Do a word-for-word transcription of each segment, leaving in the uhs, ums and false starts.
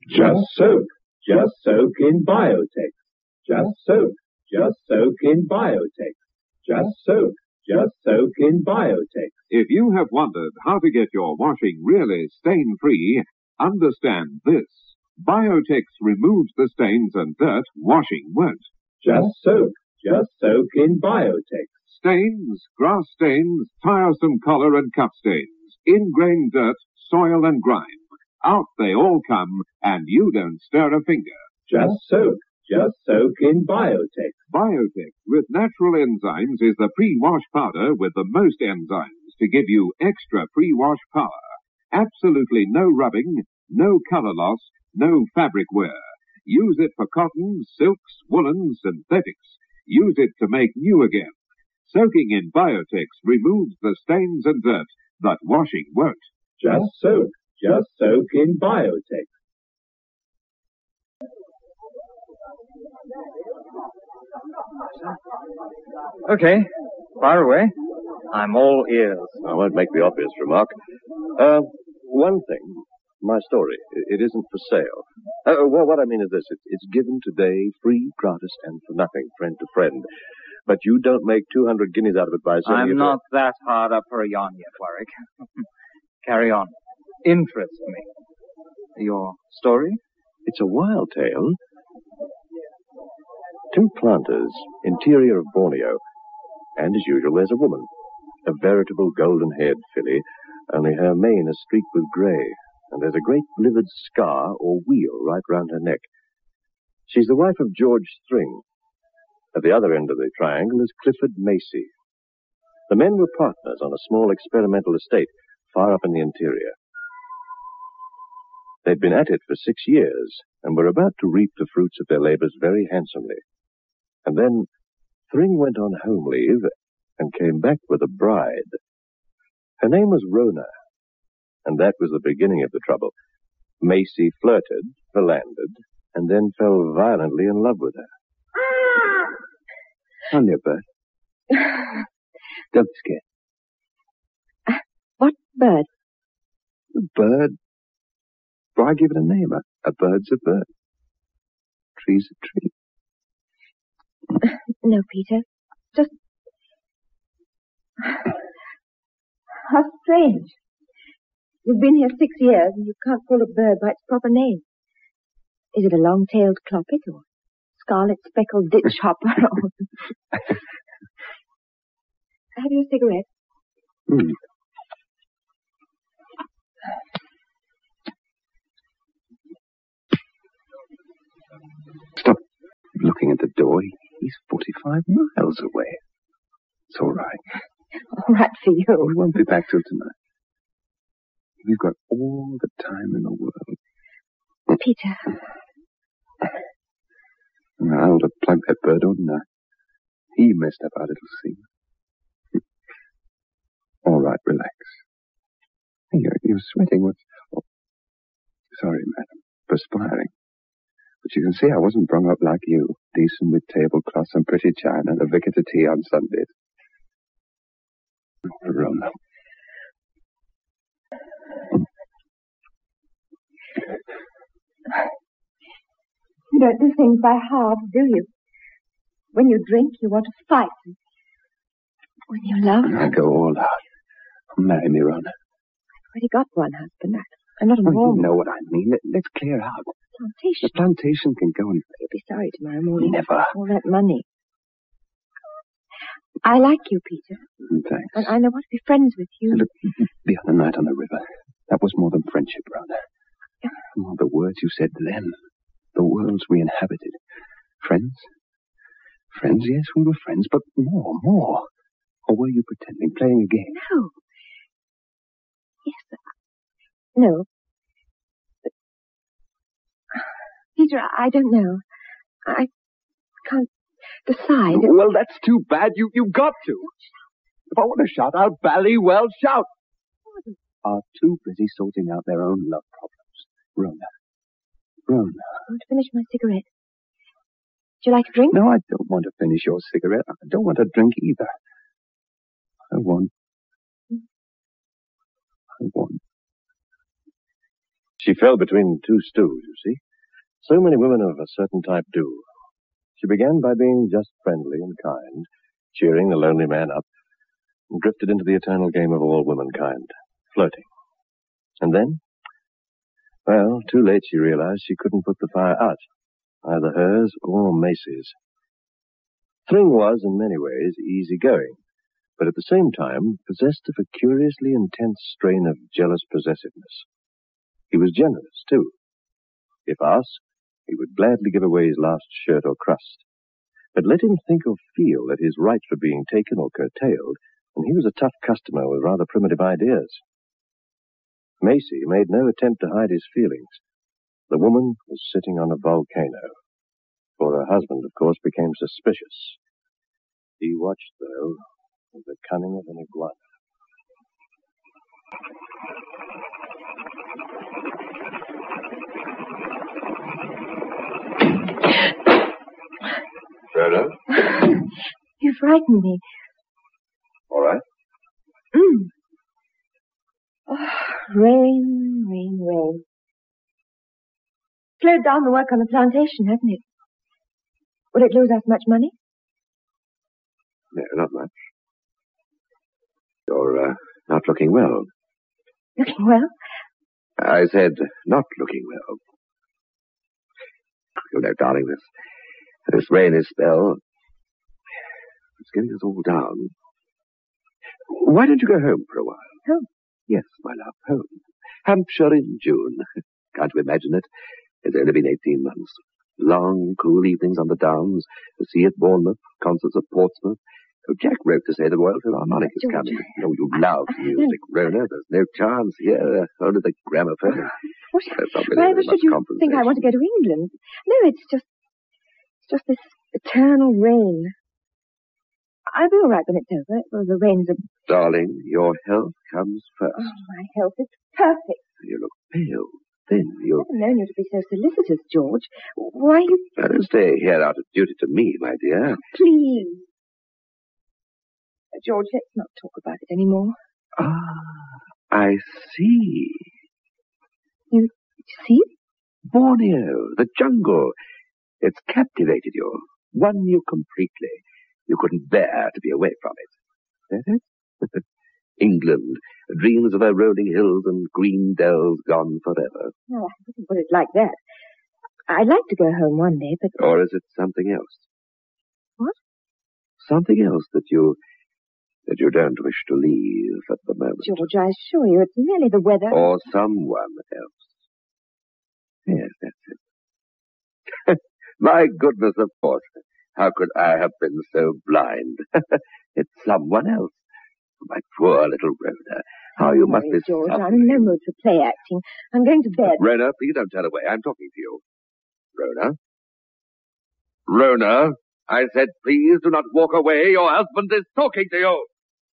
Just soak. Just soak in Biotex. Just soak. Just soak in Biotex. Just soak. Just soak in Biotex. If you have wondered how to get your washing really stain-free, understand this. Biotex removes the stains and dirt washing won't. Just soak. Just soak in Biotex. Stains, grass stains, tiresome collar and cup stains, ingrained dirt, soil and grime. Out they all come, and you don't stir a finger. Just soak. Just soak in Biotex. Biotex with natural enzymes is the pre-wash powder with the most enzymes to give you extra pre-wash power. Absolutely no rubbing, no color loss, no fabric wear. Use it for cottons, silks, woolens, synthetics. Use it to make new again. Soaking in Biotex removes the stains and dirt that washing won't. Just soak. Just soak in Biotex. Okay, fire away. I'm all ears. I won't make the obvious remark. Uh, one thing. My story. It isn't for sale. Uh, well, what I mean is this. It's, it's given today, free, gratis, and for nothing, friend to friend. But you don't make two hundred guineas out of it by selling I'm it. not that hard up for a yarn yet, Warwick. Carry on. Interest me. Your story? It's a wild tale. Two planters, interior of Borneo, and as usual there's a woman. A veritable golden-haired filly, only her mane is streaked with grey, and there's a great livid scar or wheal right round her neck. She's the wife of George Thring. At the other end of the triangle is Clifford Macy. The men were partners on a small experimental estate far up in the interior. They'd been at it for six years and were about to reap the fruits of their labors very handsomely. And then Thring went on home leave and came back with a bride. Her name was Rona, and that was the beginning of the trouble. Macy flirted, philandered, and then fell violently in love with her. On your bird. Don't be scared. Uh, what bird? A bird. Why give it a name? A, a bird's a bird. Tree's a tree. Uh, no, Peter. Just... How strange. You've been here six years and you can't call a bird by its proper name. Is it a long-tailed cloppet or scarlet-speckled ditch hopper? Have you a cigarette? Hmm. Stop looking at the door. He's forty-five miles away. It's all right. All right for you. We won't be back till tonight. We've got all the time in the world. Peter. I ought to plug that bird, oughtn't I? He messed up our little scene. All right, relax. You're, you're sweating. What's... Oh, sorry, madam. Perspiring. But you can see I wasn't brought up like you. Decent with tablecloths and pretty china, the vicar to tea on Sundays. Oh, Rona. You don't do things by halves, do you? When you drink, you want to fight. When you love... I go all out. Marry me, Rona. I've already got one husband. I'm not a Oh, woman. you know what I mean. Let, let's clear out. Plantation. The plantation can go and... You'll be sorry tomorrow morning. Never. All that money. I like you, Peter. Thanks. And I know what to be friends with you. Look, the other night on the river, that was more than friendship, Rona. Oh, the words you said then. The worlds we inhabited. Friends? Friends, yes, we were friends, but more, more. Or were you pretending, playing a game? No. Yes, but... No. But... Peter, I don't know. I can't decide. Well, that's too bad. You, you got to. If I want to shout, I'll bally well shout. Are too busy sorting out their own love problems. Rona. Rona. I want to finish my cigarette. Would you like a drink? No, I don't want to finish your cigarette. I don't want a drink either. I want... I want... She fell between two stools, you see. So many women of a certain type do. She began by being just friendly and kind, cheering the lonely man up, and drifted into the eternal game of all womankind, flirting. And then, well, too late she realized she couldn't put the fire out, either hers or Macy's. Thring was, in many ways, easygoing, but at the same time possessed of a curiously intense strain of jealous possessiveness. He was generous, too. If asked, he would gladly give away his last shirt or crust. But let him think or feel that his rights were being taken or curtailed, and he was a tough customer with rather primitive ideas. Macy made no attempt to hide his feelings. The woman was sitting on a volcano. For her husband, of course, became suspicious. He watched, though, with the cunning of an iguana. Rhoda? You frightened me. All right. Mm. Oh, rain, rain, rain. Slowed down the work on the plantation, hasn't it? Will it lose us much money? No, not much. You're uh, not looking well. Looking well? I said not looking well. You know, darling, this, this rainy spell, it's getting us all down. Why don't you go home for a while? Home? Yes, my love, home. Hampshire in June. Can't you imagine it? It's only been eighteen months. Long, cool evenings on the Downs, the sea at Bournemouth, concerts at Portsmouth. Oh, Jack wrote to say the Royal Philharmonic is George. coming. Oh, you love music, Rona. There's no chance here. Only the gramophone. What? There's not really Why much should you think I want to go to England? No, it's just, it's just this eternal rain. I'll be all right when it's over. Well, the rains are... Darling, your health comes first. Oh, my health is perfect. You look pale, thin. You I've never known you to be so solicitous, George. Why you... Now, don't stay here out of duty to me, my dear. Please. George, let's not talk about it anymore. Ah, I see. You, you see? Borneo, the jungle. It's captivated you, won you completely. You couldn't bear to be away from it. Eh? England, dreams of her rolling hills and green dells gone forever. No, I wouldn't put it like that. I'd like to go home one day, but... Or is it something else? What? Something else that you... that you don't wish to leave at the moment. George, I assure you, it's merely the weather. Or someone else. Yes, that's it. My goodness, of course. How could I have been so blind? It's someone else. My poor little Rhoda. How you must be George, suffering. I'm in no mood for play acting. I'm going to bed. Rhoda, please don't turn away. I'm talking to you. Rhoda? Rhoda, I said please do not walk away. Your husband is talking to you.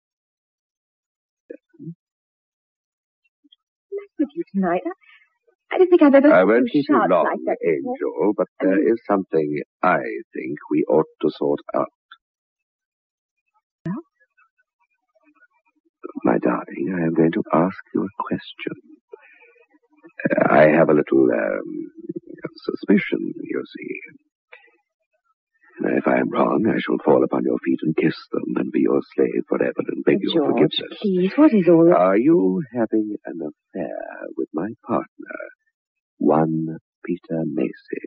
What's with you tonight? I, I don't think I've ever I heard won't you keep you shout long, like that before. Angel, but there is something I think we ought to sort out. Well? My darling, I am going to ask you a question. Uh, I have a little um, suspicion, you see. Now, if I am wrong, I shall fall upon your feet and kiss them and be your slave forever and beg your George, forgiveness. please, what is all that? Are you having an affair with my partner, one Peter Macy?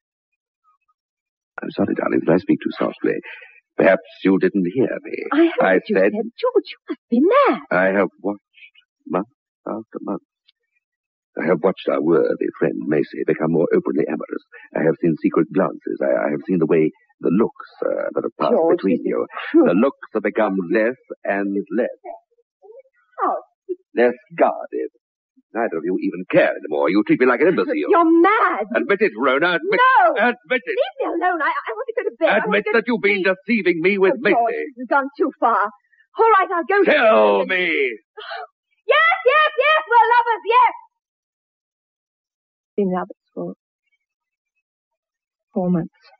I'm sorry, darling, did I speak too softly? Perhaps you didn't hear me. I heard I what you said, said. George, you must be mad. I have watched month after month. I have watched our worthy friend Macy become more openly amorous. I have seen secret glances. I, I have seen the way the looks uh, that have passed George, between this is you. cruel. The looks have become less and less. How? Less guarded. Neither of you even care anymore. You treat me like an imbecile. You're mad. Admit it, Rhoda. Admit No. Admit it. Leave me alone. I, I want to go to bed. I want Admit to go that to you've been sleep. deceiving me with Oh, George, Macy. this has gone too far. All right, I'll go to Tell bed. me. Yes, yes, yes, we're lovers, yes. Been lovers for four months.